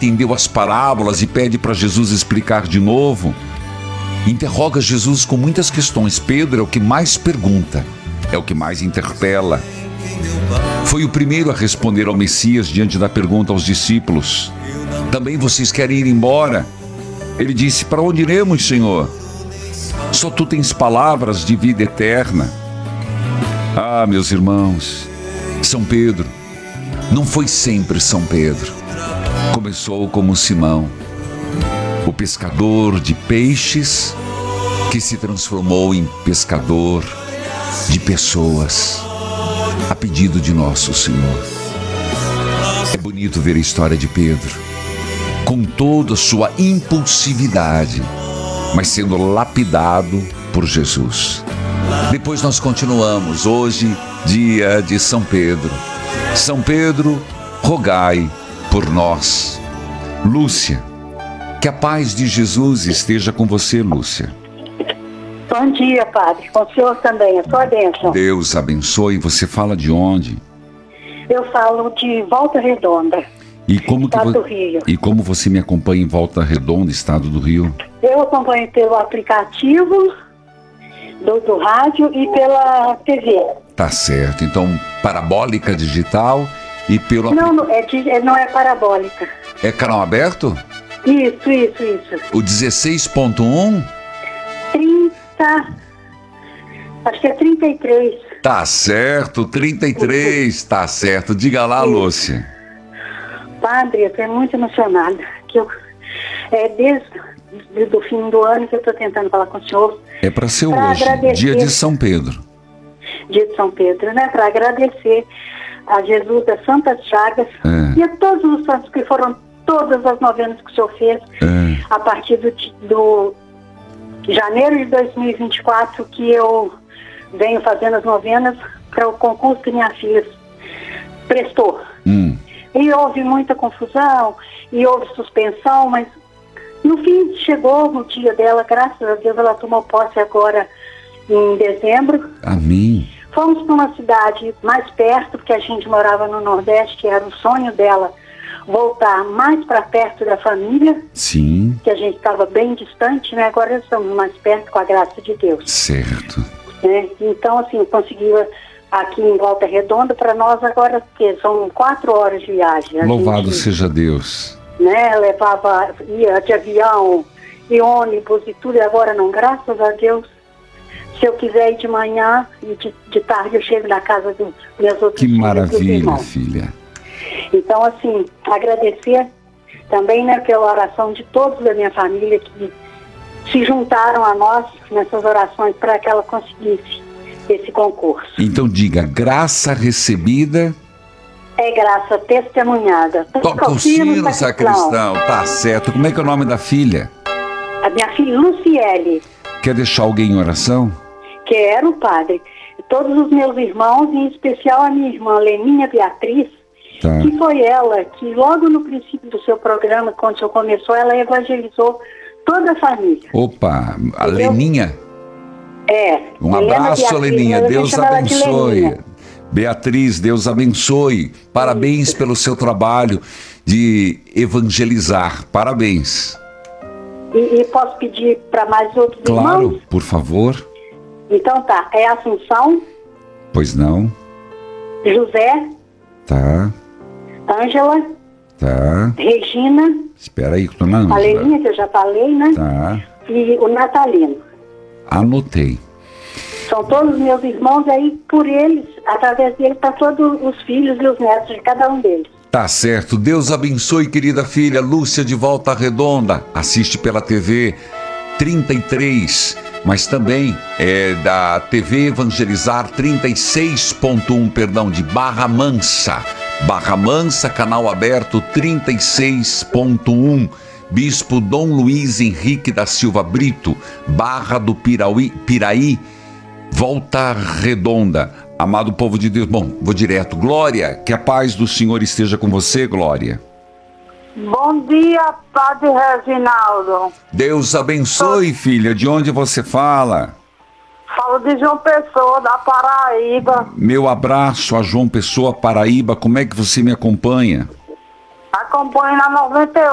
entendeu as parábolas e pede para Jesus explicar de novo. Interroga Jesus com muitas questões. Pedro é o que mais pergunta, é o que mais interpela. Foi o primeiro a responder ao Messias diante da pergunta aos discípulos: também vocês querem ir embora? Ele disse: para onde iremos, Senhor? Só tu tens palavras de vida eterna. Ah, meus irmãos, São Pedro não foi sempre São Pedro. Começou como Simão, o pescador de peixes que se transformou em pescador de pessoas, a pedido de nosso Senhor. É bonito ver a história de Pedro, com toda a sua impulsividade, mas sendo lapidado por Jesus. Depois nós continuamos, hoje, dia de São Pedro. São Pedro, rogai por nós. Lúcia, que a paz de Jesus esteja com você, Lúcia. Bom dia, padre. Com o senhor também, a sua bênção. Deus abençoe. Você fala de onde? Eu falo de Volta Redonda, estado do Rio. E como você me acompanha em Volta Redonda, estado do Rio? Eu acompanho pelo aplicativo do rádio e pela TV. Tá certo. Então, parabólica digital e pelo... Não é parabólica. É canal aberto? Isso. O 16.1? 30... Acho que é 33. Tá certo, 33, tá certo. Diga lá, Lúcia. Padre, eu estou muito emocionada. Desde o fim do ano que eu estou tentando falar com o senhor. É para ser hoje, dia de São Pedro. Dia de São Pedro, né? Para agradecer a Jesus das Santas Chagas e a todos os santos que foram todas as novenas que o senhor fez a partir do janeiro de 2024, que eu venho fazendo as novenas para o concurso que minha filha prestou. E houve muita confusão, e houve suspensão, mas no fim chegou no dia dela, graças a Deus, ela tomou posse agora em dezembro. Amém. Fomos para uma cidade mais perto, porque a gente morava no Nordeste, era o sonho dela voltar mais para perto da família. Sim. Que a gente estava bem distante, né? Agora estamos mais perto, com a graça de Deus. Certo. Então, assim, eu consegui aqui em Volta Redonda, para nós agora, que são 4 horas de viagem. Louvado seja Deus. Ia de avião e ônibus e tudo, e agora não, graças a Deus. Se eu quiser ir de manhã e de tarde eu chego na casa dos meus outros filhos. Que maravilha, filha. Então, assim, agradecer também, pela oração de todos da minha família que se juntaram a nós nessas orações para que ela conseguisse esse concurso. Então diga, graça recebida é graça testemunhada. Toca o sino, sacristão. Tá certo. Como é que é o nome da filha? A minha filha, Luciele. Quer deixar alguém em oração? Quero, padre. Todos os meus irmãos, em especial a minha irmã Leninha Beatriz, que foi ela que logo no princípio do seu programa, quando o senhor começou, ela evangelizou toda a família. Opa, a Leninha? Um abraço, Beatriz, Leninha. Deus abençoe. Beatriz, Deus abençoe. Parabéns pelo seu trabalho de evangelizar. Parabéns. E posso pedir para mais outros irmãos? Claro, por favor. Então tá, é Assunção. Pois não. José. Tá. Ângela. Tá. Regina. Espera aí que eu tô na Ângela. A Leninha, que eu já falei, né? Tá. E o Natalino. Anotei. São todos meus irmãos, aí por eles, através deles, para todos os filhos e os netos de cada um deles. Tá certo. Deus abençoe, querida filha. Lúcia de Volta Redonda. Assiste pela TV 33, mas também é da TV Evangelizar 36.1, de Barra Mansa. Barra Mansa, canal aberto 36.1. Bispo Dom Luiz Henrique da Silva Brito, Barra do Piraí, Volta Redonda. Amado povo de Deus, bom, vou direto. Glória, que a paz do Senhor esteja com você, Glória. Bom dia, Padre Reginaldo. Deus abençoe, filha. De onde você fala? Falo de João Pessoa, da Paraíba. Meu abraço a João Pessoa, Paraíba. Como é que você me acompanha? Acompanho na 98.